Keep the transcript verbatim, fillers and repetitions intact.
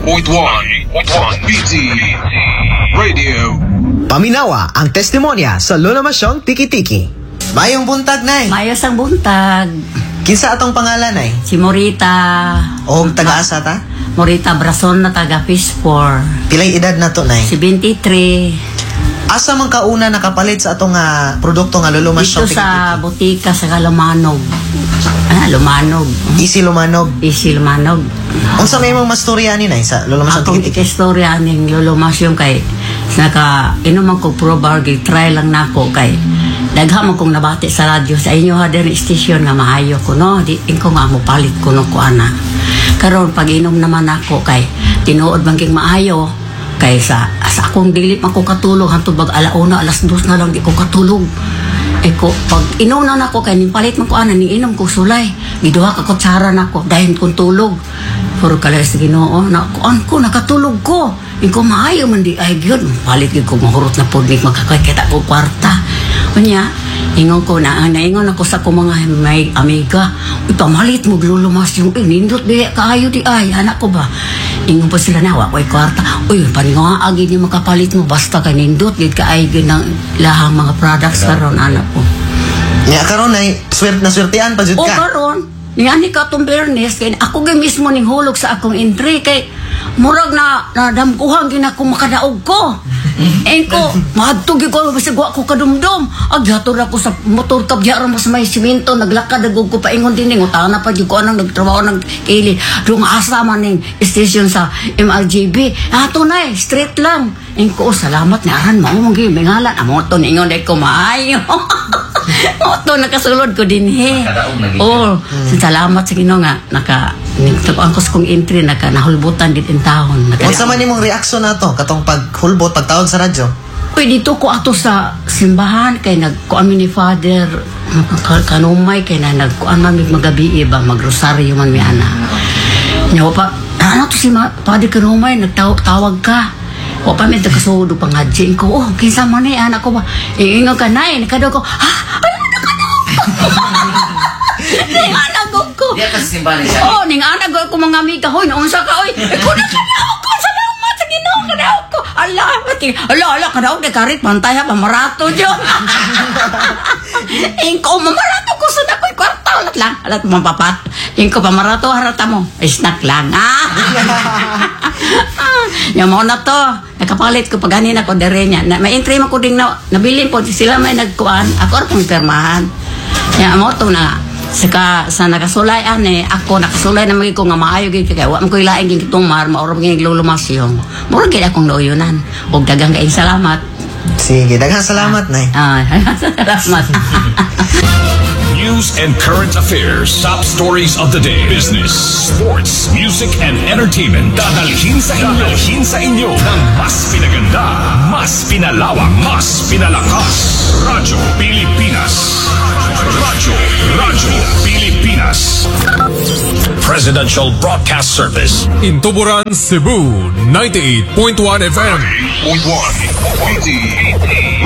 point one B T Radio. Paminawa ang testimonya sa Lulamasyong Tiki-Tiki. Mayong buntag, Nay. Mayos ang buntag. Kinsa atong pangalan, Nay? Si Morita. O taga-asa ta? Morita Brason na taga Fispor. Pilay edad na to, Nay? Si twenty-three. Asa man kauna nakapalit sa atong uh, produkto nga Lulamasyong Dito Tiki-Tiki? sa butika sa Lumanog. Ah, Lumanog. Easy Lumanog. Easy Lumanog. Unsa may mong mastorya ni, Nay, sa Lulamasyong Akong Tiki-Tiki? ikistorya ning Lulumasyong kay naka inuman ko probargay try lang nako kay dagha man kong nabati sa radyo sa inyo ha diri station nga maayo ko no di ko nga mo palit ko no ko ana karon pag inom naman ako kay tinuod man king maayo kay sa, sa akong dili man ko katulog hantud bag alauna alas dos na lang di ko katulog eh ko pag inom na nako kay nipalit man ko ana ni inom ko sulay giduha ka kutsara nako dahil kong tulog puro kalay sa Ginoo na kuan ko nakatulog ko iko maayo man di ay gyud palit gyud ko mahurot na pud ni makakita ko kwarta unya ingon ko na naingon ako sa ko mga may amiga ipamalit mo Lulumasyong nindot di kaayo di ay anak ko ba ingon pa sila na wa koy kwarta uy paninga agi ni makapalit mo basta ka nindot gid kaay gyud ng lahang mga products karon anak ko nya karon Nay swerte na swertean pa jud o ka karon niya ni katong Bernes kay ako gyud mismo ning hulog sa akong entry kay murag na nadamkuhan gyud ako makadaog ko engko madtog gyud ko basig wa ko kadumdum agyator ako sa motor kabyaran mas may simento naglakad agog ko paingon din ning utana pa gyud ko anang nagtrabaho nang kili dung asa man ning station sa M R J B ato nay straight lang engko salamat ni aran mao mong gyud mengalan amo to ningon dai ko maayo oto nakasulod ko din he oh salamat sa Ginoo nga naka ang kus kong entry naka nahulbutan dit in taon unsa man nimong reaksyon nato katong paghulbot pagtawag sa radyo uy dito ko ato sa simbahan kay nagkuan mi ni father kanumay kay na nagkuan man mi magabi ba magrosaryo man mi ana nya pa ano to si father kanumay nagtawag ka o pa mi takasudo pangadjin ko oh kinsa man ni anak ko ba iingon ka nay nakadaw ko ha ning anak ko dia kasi simbahan siya oh ning anak ko mga amiga hoy naunsa ka oy ko na kanaw ko salamat sa Ginoo kanaw ko ala ala ala kanaw de karit pantay ha pamarato jo ingko mamarato ko sa dakoy kwarta alat lang alat mapapat ingko pamarato harata mo snack lang ah nya mo na to nakapalit ko pagani na ko dere nya na may entry man ko ding na nabilin po sila may nagkuan ako ra pong permahan nya mo to na saka sa nakasulay ani ako nakasulay na magi ko nga maayo gid kay wa man ko ilaing gid kitong mar maoro gid Lulumasyong mura gid akong nauyonan og daghang kaayong salamat sige daghang salamat Nay ah salamat News and current affairs, top stories of the day, business, sports, music, and entertainment. Dadalhin sa inyo, dadalhin sa inyo ng mas pinaganda, mas pinalawak, mas pinalakas. Radyo Pilipinas. Radyo, Radyo Pilipinas. Presidential Broadcast Service. In Tuburan, Cebu, ninety-eight point one F M. ninety-eight point one B T